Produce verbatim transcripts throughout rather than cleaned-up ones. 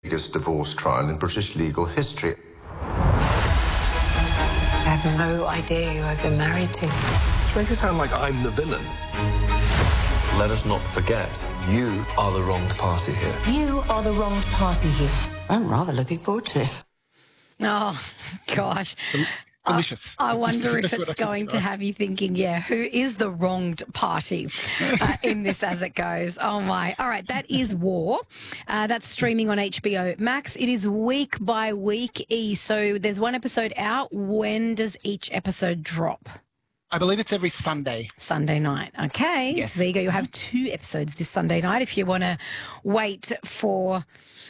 Biggest divorce trial in British legal history. I have no idea who I've been married to. To make it sound like I'm the villain. Let us not forget, you are the wronged party here. You are the wronged party here. I'm rather looking forward to it. Oh, gosh. Delicious. I, I wonder if That's it's what I going to describe. have you thinking, yeah, who is the wronged party uh, in this as it goes? Oh, my. All right, that is War. Uh, that's streaming on H B O Max. It is week by week, E. So there's one episode out. When does each episode drop? I believe it's every Sunday. Sunday night. Okay. Yes. So there you go. You'll have two episodes this Sunday night if you want to wait for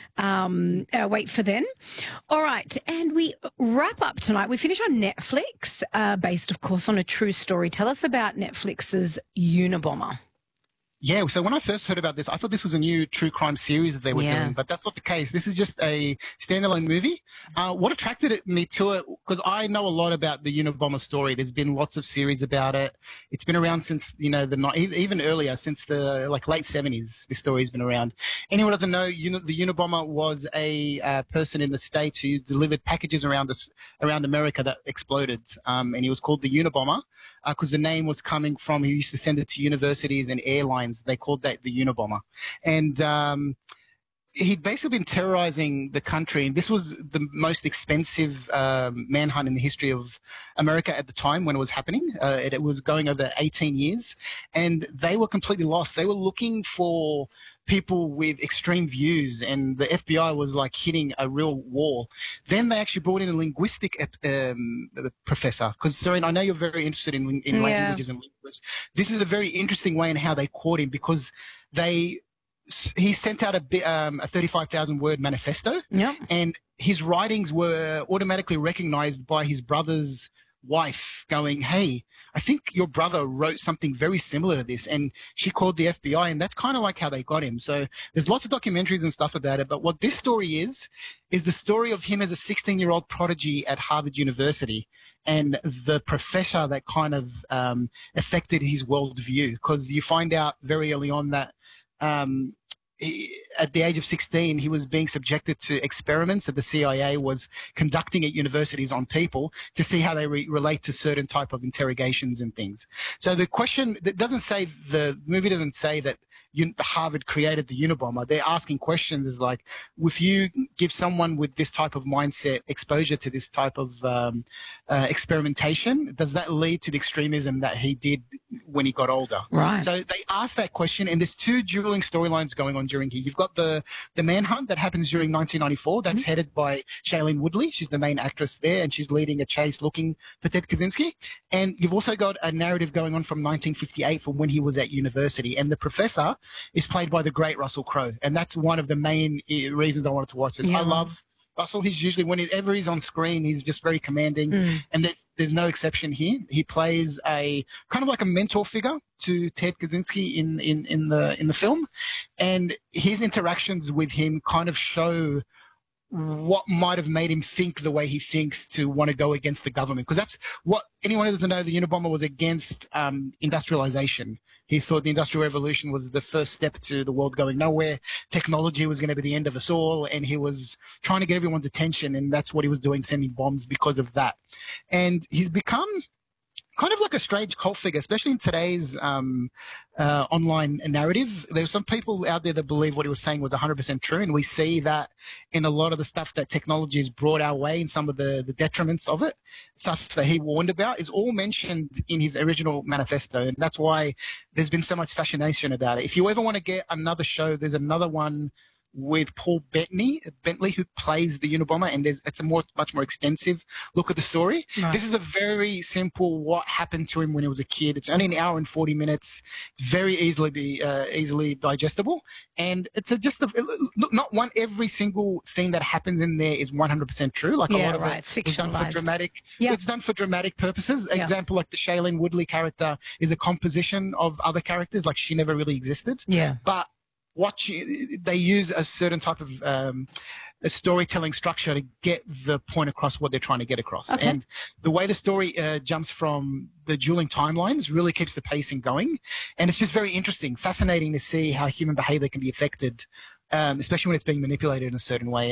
um, uh, wait for then. All right. And we wrap up tonight. We finish on Netflix, uh, based, of course, on a true story. Tell us about Netflix's Unabomber. Yeah, so when I first heard about this, I thought this was a new true crime series that they were Yeah. doing, but that's not the case. This is just a standalone movie. Uh, what attracted it, me to it, because I know a lot about the Unabomber story. There's been lots of series about it. It's been around since, you know, the ni- even earlier, since the like late seventies, this story has been around. Anyone who doesn't know, Uni- the Unabomber was a uh, person in the States who delivered packages around this, around America that exploded, um, and he was called the Unabomber because the name was coming from, he used to send it to universities and airlines. They called that the Unabomber. And um, he'd basically been terrorizing the country. And this was the most expensive um, manhunt in the history of America at the time when it was happening. Uh, it, it was going over eighteen years. And they were completely lost. They were looking for people with extreme views, and the F B I was like hitting a real wall. Then they actually brought in a linguistic um, professor, because Serene, I know you're very interested in, in Yeah. languages and linguists. This is a very interesting way in how they caught him, because they he sent out a, bi- um, a thirty-five thousand word manifesto, Yep. and his writings were automatically recognized by his brother's wife, going, "Hey, I think your brother wrote something very similar to this." And she called the F B I, and that's kind of like how they got him. So there's lots of documentaries and stuff about it. But what this story is, is the story of him as a sixteen-year-old prodigy at Harvard University, and the professor that kind of um, affected his worldview. Because you find out very early on that um, he, at the age of sixteen, he was being subjected to experiments that the C I A was conducting at universities on people to see how they re- relate to certain type of interrogations and things. So the question that doesn't say, the movie doesn't say that Un- Harvard created the Unabomber. They're asking questions is like, if you give someone with this type of mindset exposure to this type of um, uh, experimentation, does that lead to the extremism that he did when he got older? Right. So they asked that question, and there's two dueling storylines going on during here. You've got the the manhunt that happens during nineteen ninety-four. That's mm-hmm. headed by Shailene Woodley. She's the main actress there, and she's leading a chase looking for Ted Kaczynski. And you've also got a narrative going on from nineteen fifty-eight, from when he was at university. And the professor is played by the great Russell Crowe, and that's one of the main uh, reasons I wanted to watch this. Yeah. I love Russell. He's usually, whenever he's on screen, he's just very commanding, mm. and there's, there's no exception here. He plays a kind of like a mentor figure to Ted Kaczynski in, in, in the in the film, and his interactions with him kind of show what might have made him think the way he thinks, to want to go against the government. Because that's what anyone who doesn't know, the Unabomber was against um, industrialization. He thought the Industrial Revolution was the first step to the world going nowhere. Technology was going to be the end of us all, and he was trying to get everyone's attention, and that's what he was doing, sending bombs because of that. And he's become kind of like a strange cult figure, especially in today's um, uh, online narrative. There's some people out there that believe what he was saying was one hundred percent true, and we see that in a lot of the stuff that technology has brought our way, and some of the, the detriments of it, stuff that he warned about, is all mentioned in his original manifesto, and that's why there's been so much fascination about it. If you ever want to get another show, there's another one with Paul Bettany, Bentley, who plays the Unabomber, and there's it's a more much more extensive look at the story. Right. This is a very simple what happened to him when he was a kid. It's only an hour and forty minutes. It's very easily be uh, easily digestible, and it's a, just a, look. Not one every single thing that happens in there is one hundred percent true. Like yeah, a lot of right. it it's is done for dramatic. Yep. It's done for dramatic purposes. Yep. Example, like the Shailene Woodley character is a composition of other characters. Like she never really existed. Yeah, but what you, they use a certain type of um, a storytelling structure to get the point across what they're trying to get across. Okay. And the way the story uh, jumps from the dueling timelines really keeps the pacing going. And it's just very interesting, fascinating to see how human behavior can be affected um, especially when it's being manipulated in a certain way.